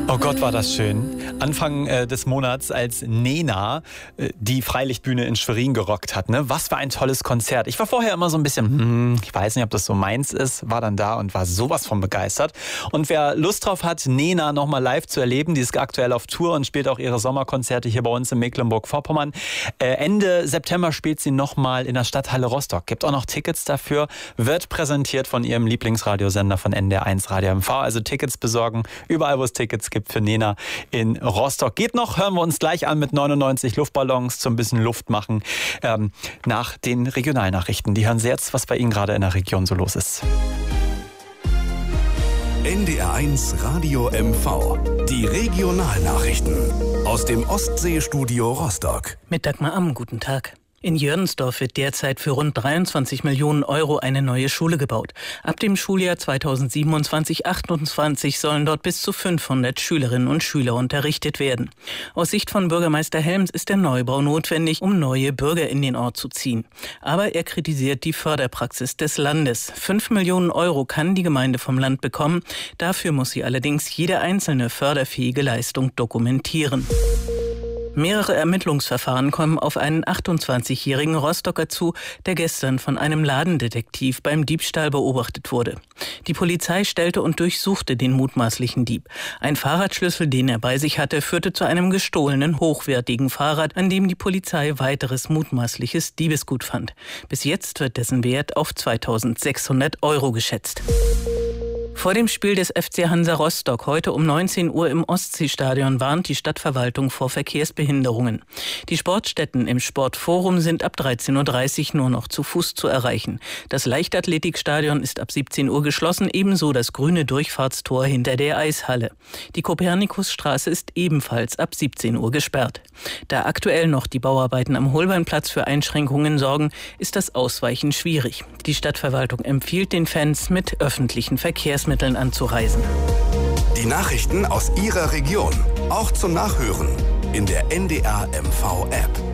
Oh Gott, war das schön. Anfang des Monats, als Nena die Freilichtbühne in Schwerin gerockt hat. Ne? Was für ein tolles Konzert. Ich war vorher immer so ein bisschen, ich weiß nicht, ob das so meins ist, war dann da und war sowas von begeistert. Und wer Lust drauf hat, Nena nochmal live zu erleben, die ist aktuell auf Tour und spielt auch ihre Sommerkonzerte hier bei uns in Mecklenburg-Vorpommern. Ende September spielt sie nochmal in der Stadthalle Rostock. Gibt auch noch Tickets dafür. Wird präsentiert von ihrem Lieblingsradiosender von NDR1 Radio MV. Also Tickets besorgen, überall wo es Tickets gibt für Nena in Rostock. Geht noch, hören wir uns gleich an mit 99 Luftballons zum bisschen Luft machen nach den Regionalnachrichten. Die hören Sie jetzt, was bei Ihnen gerade in der Region so los ist. NDR1 Radio MV. Die Regionalnachrichten aus dem Ostseestudio Rostock. Mit Dagmar Amm, guten Tag. In Jörnsdorf wird derzeit für rund 23 Millionen Euro eine neue Schule gebaut. Ab dem Schuljahr 2027/28 sollen dort bis zu 500 Schülerinnen und Schüler unterrichtet werden. Aus Sicht von Bürgermeister Helms ist der Neubau notwendig, um neue Bürger in den Ort zu ziehen. Aber er kritisiert die Förderpraxis des Landes. 5 Millionen Euro kann die Gemeinde vom Land bekommen. Dafür muss sie allerdings jede einzelne förderfähige Leistung dokumentieren. Mehrere Ermittlungsverfahren kommen auf einen 28-jährigen Rostocker zu, der gestern von einem Ladendetektiv beim Diebstahl beobachtet wurde. Die Polizei stellte und durchsuchte den mutmaßlichen Dieb. Ein Fahrradschlüssel, den er bei sich hatte, führte zu einem gestohlenen, hochwertigen Fahrrad, an dem die Polizei weiteres mutmaßliches Diebesgut fand. Bis jetzt wird dessen Wert auf 2.600 Euro geschätzt. Vor dem Spiel des FC Hansa Rostock heute um 19 Uhr im Ostseestadion warnt die Stadtverwaltung vor Verkehrsbehinderungen. Die Sportstätten im Sportforum sind ab 13.30 Uhr nur noch zu Fuß zu erreichen. Das Leichtathletikstadion ist ab 17 Uhr geschlossen, ebenso das grüne Durchfahrtstor hinter der Eishalle. Die Kopernikusstraße ist ebenfalls ab 17 Uhr gesperrt. Da aktuell noch die Bauarbeiten am Holbeinplatz für Einschränkungen sorgen, ist das Ausweichen schwierig. Die Stadtverwaltung empfiehlt den Fans, mit öffentlichen Verkehrsmitteln anzureisen. Die Nachrichten aus Ihrer Region, auch zum Nachhören in der NDR MV App.